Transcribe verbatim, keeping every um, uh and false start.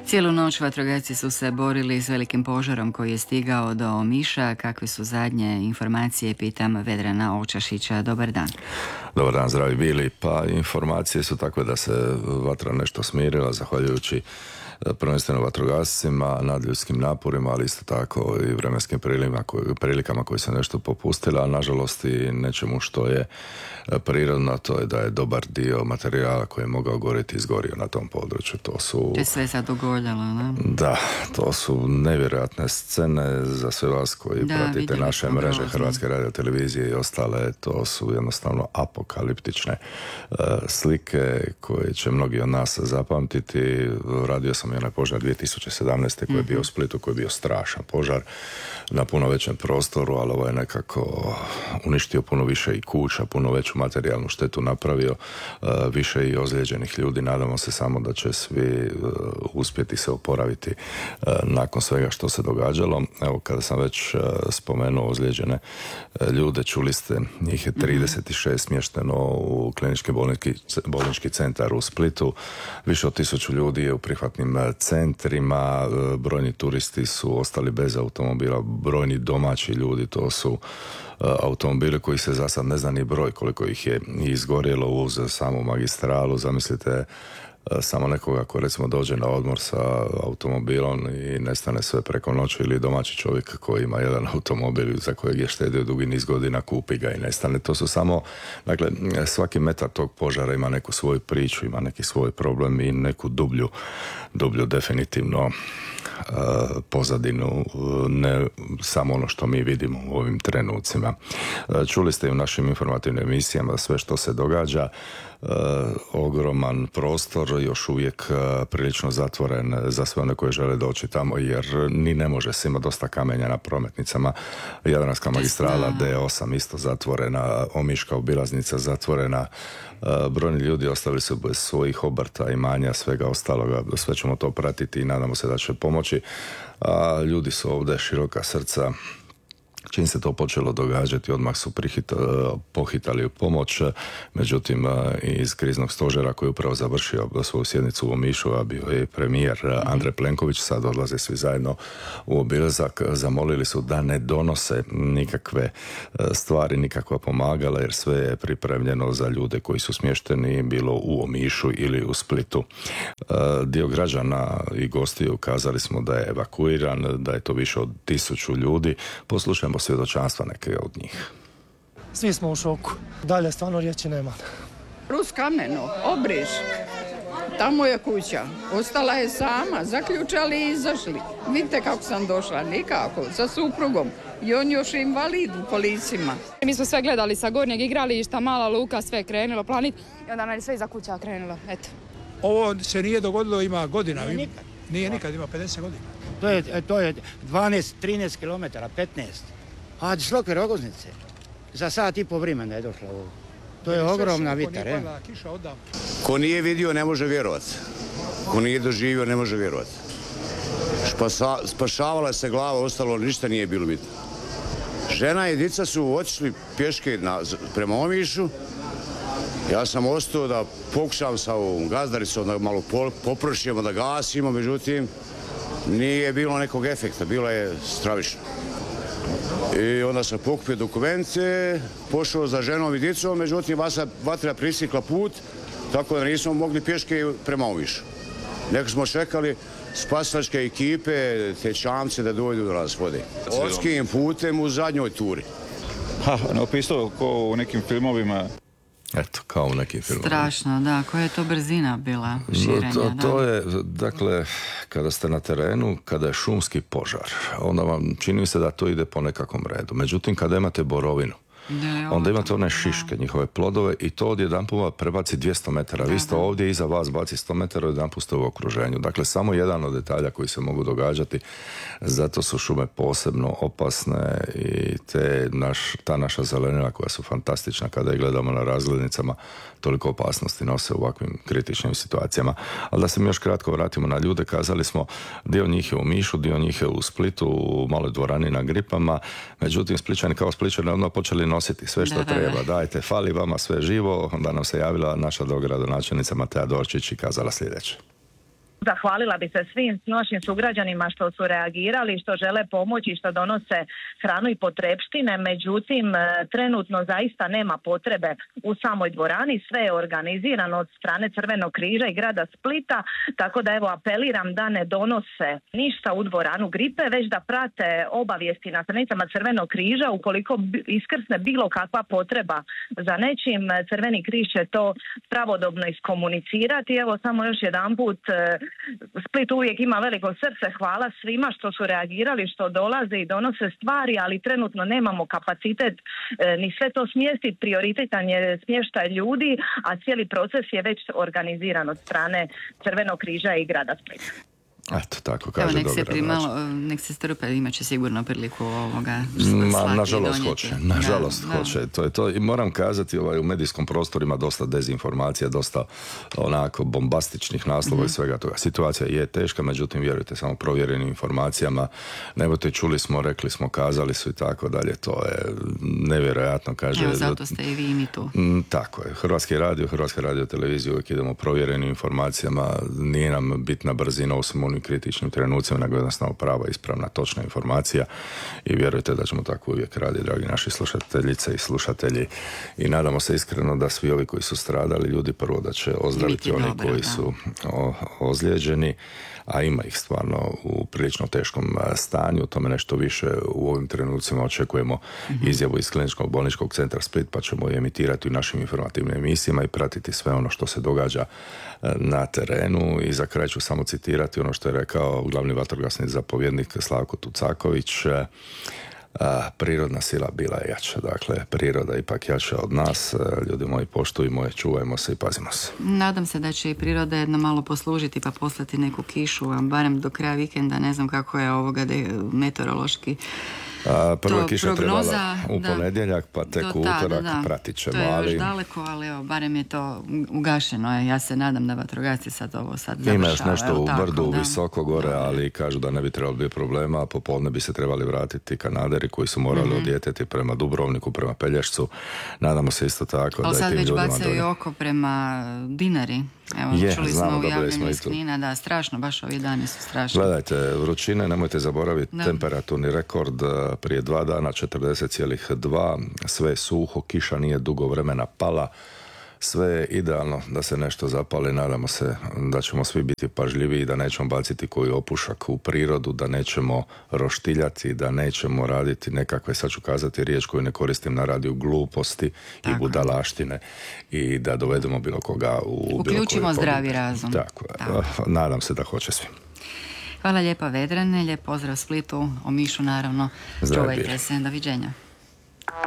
Cijelu noć vatrogasci su se borili s velikim požarom koji je stigao do Omiša. Kakve su zadnje informacije, pitam Vedrana Očašića. Dobar dan. Dobar dan, zdravi bili. Pa informacije su takve da se vatra nešto smirila, zahvaljujući prvenstveno vatrogascima, nadljudskim naporima, ali isto tako i vremenskim prilikama koje se nešto popustile, a nažalost i nečemu što je prirodno, to je da je dobar dio materijala koji je mogao gorjeti izgorio na tom području. To su... To je sve sad dogoljalo, da? Da, to su nevjerojatne scene za sve vas koji da, pratite naše mreže Hrvatske radiotelevizije i ostale. To su jednostavno apokaliptične uh, slike koje će mnogi od nas zapamtiti. Radio sam i onaj požar dvije tisuće sedamnaeste koji je bio u Splitu, koji je bio strašan požar na puno većem prostoru, ali ovo je nekako uništio puno više i kuća, puno veću materijalnu štetu napravio, uh, više i ozlijeđenih ljudi. Nadamo se samo da će svi uh, uspjeti se oporaviti uh, nakon svega što se događalo. Evo, kada sam već uh, spomenuo ozlijeđene uh, ljude, čuli ste, njih je trideset šest smješteno u klinički bolnički, bolnički centar u Splitu. Više od tisuću ljudi je u prihvatnim centrima, uh, brojni turisti su ostali bez automobila, brojni domaći ljudi, to su automobili koji se za sad ne zna ni broj koliko ih je izgorjelo uz samu magistralu. Zamislite samo nekoga ko recimo dođe na odmor sa automobilom i nestane sve preko noći, ili domaći čovjek koji ima jedan automobil za kojeg je štedio dugi niz godina, kupi ga i nestane. To su samo, dakle, svaki metar tog požara ima neku svoju priču, ima neki svoj problem i neku dublju, dublju definitivno pozadinu, ne samo ono što mi vidimo u ovim trenucima. Čuli ste i u našim informativnim emisijama sve što se događa. Uh, ogroman prostor, još uvijek uh, prilično zatvoren za sve one koji žele doći tamo, jer ni ne može se, ima dosta kamenja na prometnicama. Jadranska magistrala D osam isto zatvorena, Omiška obilaznica zatvorena. Uh, brojni ljudi ostali su bez svojih obrta, imanja, svega ostaloga. Sve ćemo to pratiti i nadamo se da će pomoći. A ljudi su ovdje široka srca. Čim se to počelo događati, odmah su prihit, pohitali u pomoć. Međutim, iz kriznog stožera koji je upravo završio svoju sjednicu u Omišu, a bio je premijer Andrej Plenković, sad odlaze svi zajedno u obilazak, zamolili su da ne donose nikakve stvari, nikakva pomagala, jer sve je pripremljeno za ljude koji su smješteni bilo u Omišu ili u Splitu. Dio građana i gostiju ukazali smo da je evakuiran, da je to više od tisuću ljudi. Poslušajmo svjedočanstva neke od njih. Svi smo u šoku. Dalje stvarno riječi nema. Rus kameno, Obriž. Tamo je kuća. Ostala je sama. Zaključali i izašli. Vidite kako sam došla. Nikako. Sa suprugom. I on još invalid u kolicima. Mi smo sve gledali sa gornjeg igrališta, mala luka, sve krenulo planit. I onda nam je sve iza kuća krenulo. Eto. Ovo se nije dogodilo, ima godina. Nije nikad. Nije nikad, ima pedeset godina. To je, to je dvanaest trinaest kilometara, petnaest. A od Slokve Rogoznice. Za sat i po vremena je došla ovo. To je ogromna vitar, je. Ko nije vidio, ne može vjerovat. Ko nije doživio, ne može vjerovat. Špasa, spašavala se glava, ostalo ništa nije bilo bitno. Žena i djeca su otišli pješke na, prema Omišu. Ja sam ostao da pokušam sa ovom gazdaricom da malo poprošimo, da gasimo, međutim, nije bilo nekog efekta, bilo je stravično. I onda sam pokupio dokumente, pošao za ženom i djecom, međutim, vatra prisikla put, tako da nismo mogli pješke prema Omišu. Neko smo čekali spasilačke ekipe, te čamce da dođu do nas vode. Odskim putem u zadnjoj turi. Ha, napisao ko u nekim filmovima. Eto, kao u nekim filmovima. Strašno, da. Koja je to brzina bila širenja? To, to je, dakle, kada ste na terenu, kada je šumski požar, onda vam čini se da to ide po nekakvom redu. Međutim, kada imate borovinu, Da, onda imate one šiške, njihove plodove, i to odjedan puta prebaci dvjesto metara. Vi ste ovdje, iza vas baci sto metara, odjedan puta ste u okruženju. Dakle, samo jedan od detalja koji se mogu događati. Zato su šume posebno opasne i te naš, ta naša zelenina koja su fantastična kada je gledamo na razglednicama, toliko opasnosti nose u ovakvim kritičnim situacijama. Ali da se mi još kratko vratimo na ljude, kazali smo, dio njih je u Mišu, dio njih je u Splitu, u maloj dvorani na Gripama. Međutim, Spličani kao Spličani odmah počeli nositi sve što da, treba. Da, da. Dajte, fali vama sve živo. Onda nam se javila naša dogradonačelnica Matea Dorčić i kazala sljedeće. Zahvalila bi se svim našim sugrađanima što su reagirali, što žele pomoći, što donose hranu i potrepštine, međutim trenutno zaista nema potrebe u samoj dvorani, sve je organizirano od strane Crvenog križa i grada Splita, tako da evo apeliram da ne donose ništa u dvoranu Gripe, već da prate obavijesti na stranicama Crvenog križa, ukoliko iskrsne bilo kakva potreba za nečim, Crveni križ će to pravodobno iskomunicirati. Evo samo još jedanput, Split uvijek ima veliko srce, hvala svima što su reagirali, što dolaze i donose stvari, ali trenutno nemamo kapacitet e, ni sve to smjestiti, prioritetan je smještaj ljudi, a cijeli proces je već organiziran od strane Crvenog križa i grada Splita. Eto, tako kaže. Evo, nek se primalo, nek se strpe, imat će sigurno priliku ovoga slati. Nažalost hoće, nažalost da, hoće. Da. To je to. I moram kazati, ovaj, u medijskom prostoru ima dosta dezinformacija, dosta onako bombastičnih naslova mm-hmm. i svega toga. Situacija je teška, međutim, vjerujte, samo provjerenim informacijama. Nebojte, čuli smo, rekli smo, kazali su i tako dalje. To je nevjerojatno, kaže. Evo, zato ste i vi i mi tu. M, tako je. Hrvatski radio, Hrvatska radio televizija, uvijek idemo provjerenim informacijama. Nije nam bitna brzina, osim onim kritičnim trenucima, nego jednostavno prava, ispravna, točna informacija i vjerujte da ćemo tako uvijek raditi, dragi naši slušateljice i slušatelji, i nadamo se iskreno da svi ovi koji su stradali, ljudi prvo da će ozdraviti oni dobro, koji da. su o, ozlijeđeni, a ima ih stvarno u prilično teškom stanju. Tome nešto više u ovim trenucima očekujemo mm-hmm. izjavu iz Kliničkog bolničkog centra Split, pa ćemo je emitirati u našim informativnim emisijama i pratiti sve ono što se događa na terenu. I za kraj ću samo citirati ono što je rekao glavni vatrogasni zapovjednik Slavko Tucaković. A, prirodna sila bila je jača, dakle priroda ipak jača od nas. Ljudi moji, poštujmo je, čuvajmo se i pazimo se. Nadam se da će i priroda jedno malo poslužiti pa poslati neku kišu, a barem do kraja vikenda, ne znam kako je ovoga de, meteorološki. A, prva to kiša prognoza, trebala u da, ponedjeljak, pa tek u utorak, pratit ćemo. To je ali... još daleko, ali evo, barem je to ugašeno. Ja se nadam da vatrogasci sad ovo sad završava. Ima još nešto u tako, brdu, da. visoko gore, da. ali kažu da ne bi trebalo biti problema, a popodne bi se trebali vratiti Kanaderi koji su morali mm-hmm. odjeteti prema Dubrovniku, prema Pelješcu. Nadamo se isto tako ali da je tim ljudima... Ali sad već bacaju oko prema Dinari. Evo, je, čuli znamo, smo u javljanju iz Knina, da, strašno, baš ovi dani su strašni. Gledajte, vrućine, nemojte zaboraviti, da. Temperaturni rekord prije dva dana četrdeset zarez dva, sve je suho, kiša nije dugo vremena pala, sve je idealno da se nešto zapali. Nadamo se da ćemo svi biti pažljiviji, da nećemo baciti koji opušak u prirodu, da nećemo roštiljati, da nećemo raditi nekakve, sad ću kazati riječ koju ne koristim na radiju, gluposti tako. I budalaštine i da dovedemo bilo koga u uključimo zdravi razum. Tako, tako. Nadam se da hoće svi. Hvala lijepa Vedrane, lijep pozdrav Splitu, Omišu naravno. Čuvajte se, doviđenja.